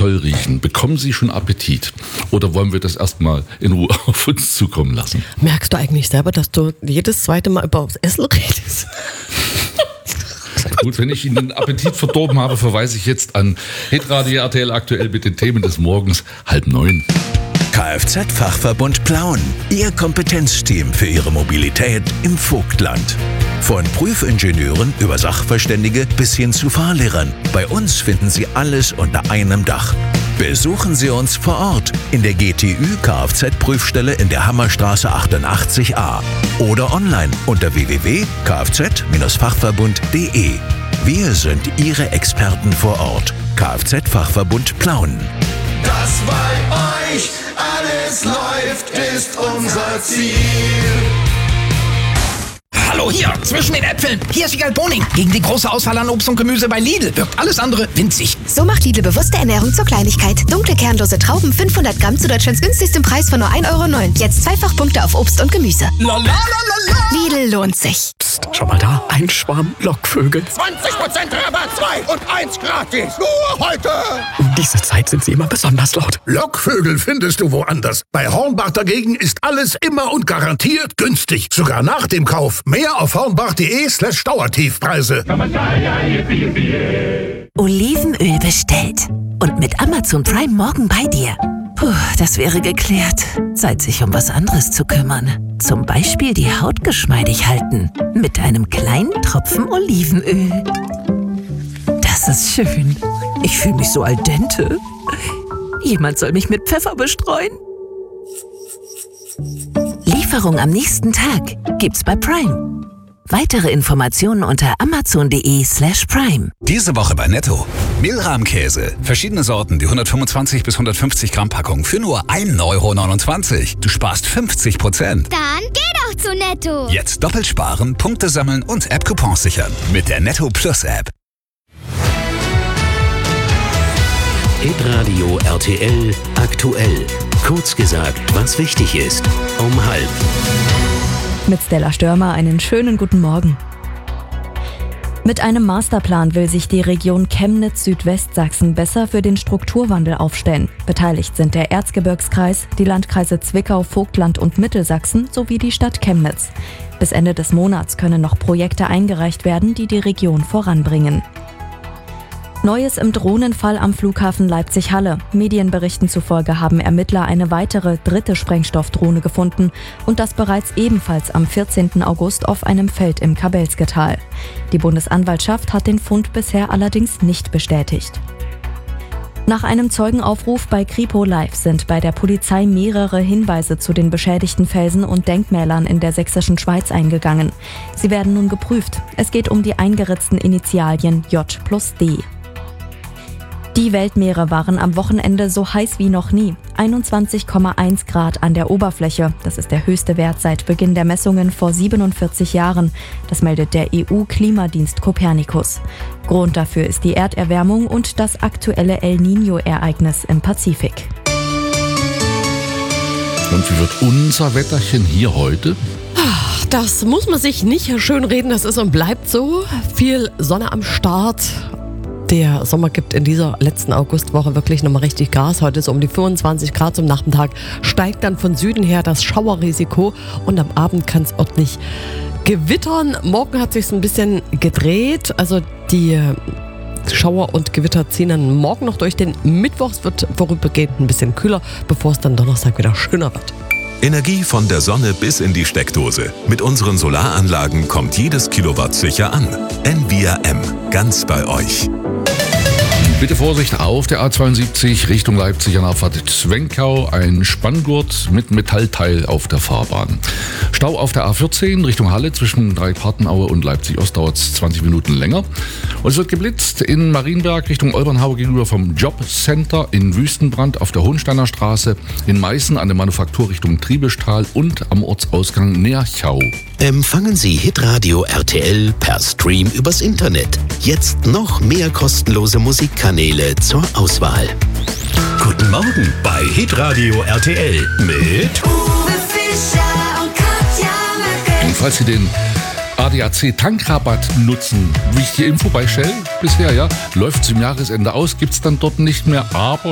toll riechen. Bekommen Sie schon Appetit? Oder wollen wir das erstmal in Ruhe auf uns zukommen lassen? Merkst du eigentlich selber, dass du jedes zweite Mal über das Essen redest? Gut, wenn ich Ihnen den Appetit verdorben habe, verweise ich jetzt an Hitradio RTL aktuell mit den Themen des Morgens 8:30. Kfz-Fachverbund Plauen. Ihr Kompetenzteam für Ihre Mobilität im Vogtland. Von Prüfingenieuren über Sachverständige bis hin zu Fahrlehrern. Bei uns finden Sie alles unter einem Dach. Besuchen Sie uns vor Ort in der GTÜ Kfz-Prüfstelle in der Hammerstraße 88a oder online unter www.kfz-fachverbund.de. Wir sind Ihre Experten vor Ort. Kfz-Fachverbund Plauen. Dass bei euch alles läuft, ist unser Ziel. Hallo hier, zwischen den Äpfeln. Hier ist Wiegald Boning. Gegen die große Auswahl an Obst und Gemüse bei Lidl wirkt alles andere winzig. So macht Lidl bewusste Ernährung zur Kleinigkeit. Dunkle kernlose Trauben 500 Gramm zu Deutschlands günstigstem Preis von nur 1,09 €. Jetzt Zweifachpunkte auf Obst und Gemüse. Lidl lohnt sich. Psst, schau mal da, ein Schwarm Lockvögel. 20% Rabatt, 2 und 1 gratis. Nur heute. Um diese Zeit sind sie immer besonders laut. Lockvögel findest du woanders. Bei Hornbach dagegen ist alles immer und garantiert günstig. Sogar nach dem Kauf. Mehr auf hornbach.de/Dauertiefpreise. Olivenöl bestellt. Und mit Amazon Prime morgen bei dir. Puh, das wäre geklärt. Zeit, sich um was anderes zu kümmern. Zum Beispiel die Haut geschmeidig halten. Mit einem kleinen Tropfen Olivenöl. Das ist schön. Ich fühle mich so al dente. Jemand soll mich mit Pfeffer bestreuen. Lieferung am nächsten Tag gibt's bei Prime. Weitere Informationen unter amazon.de/prime. Diese Woche bei Netto. Mehlrahmkäse. Verschiedene Sorten, die 125 bis 150 Gramm Packung für nur 1,29 €. Du sparst 50%. Dann geh doch zu Netto. Jetzt doppelt sparen, Punkte sammeln und App-Coupons sichern. Mit der Netto Plus App. Hitradio RTL aktuell. Kurz gesagt, was wichtig ist. Um 12:30. Mit Stella Störmer einen schönen guten Morgen. Mit einem Masterplan will sich die Region Chemnitz-Südwestsachsen besser für den Strukturwandel aufstellen. Beteiligt sind der Erzgebirgskreis, die Landkreise Zwickau, Vogtland und Mittelsachsen sowie die Stadt Chemnitz. Bis Ende des Monats können noch Projekte eingereicht werden, die die Region voranbringen. Neues im Drohnenfall am Flughafen Leipzig-Halle. Medienberichten zufolge haben Ermittler eine weitere, dritte Sprengstoffdrohne gefunden und das bereits ebenfalls am 14. August auf einem Feld im Kabelsketal. Die Bundesanwaltschaft hat den Fund bisher allerdings nicht bestätigt. Nach einem Zeugenaufruf bei Kripo Live sind bei der Polizei mehrere Hinweise zu den beschädigten Felsen und Denkmälern in der sächsischen Schweiz eingegangen. Sie werden nun geprüft. Es geht um die eingeritzten Initialien J+D. Die Weltmeere waren am Wochenende so heiß wie noch nie. 21,1 Grad an der Oberfläche. Das ist der höchste Wert seit Beginn der Messungen vor 47 Jahren. Das meldet der EU-Klimadienst Copernicus. Grund dafür ist die Erderwärmung und das aktuelle El Niño-Ereignis im Pazifik. Und wie wird unser Wetterchen hier heute? Das muss man sich nicht schönreden, das ist und bleibt so. Viel Sonne am Start. Der Sommer gibt in dieser letzten Augustwoche wirklich nochmal richtig Gas. Heute ist um die 25 Grad zum Nachmittag. Steigt dann von Süden her das Schauerrisiko und am Abend kann es ordentlich gewittern. Morgen hat sich ein bisschen gedreht. Also die Schauer und Gewitter ziehen dann morgen noch durch. Den Mittwoch wird vorübergehend ein bisschen kühler, bevor es dann Donnerstag wieder schöner wird. Energie von der Sonne bis in die Steckdose. Mit unseren Solaranlagen kommt jedes Kilowatt sicher an. NVRM, ganz bei euch. Bitte Vorsicht auf der A72 Richtung Leipzig an Abfahrt Zwenkau. Ein Spanngurt mit Metallteil auf der Fahrbahn. Stau auf der A14 Richtung Halle zwischen Dreipartenaue und Leipzig-Ost dauert es 20 Minuten länger. Und es wird geblitzt in Marienberg Richtung Olbernhau gegenüber vom Jobcenter, in Wüstenbrand auf der Hohensteiner Straße, in Meißen an der Manufaktur Richtung Triebestal und am Ortsausgang Nerchau. Empfangen Sie Hitradio RTL per Stream übers Internet. Jetzt noch mehr kostenlose Musikkanäle zur Auswahl. Guten Morgen bei Hitradio RTL mit Uwe Fischer und Katja Merkel. Und falls Sie den ADAC-Tankrabatt nutzen, wichtige Info bei Shell bisher, ja, läuft zum Jahresende aus, gibt's dann dort nicht mehr, aber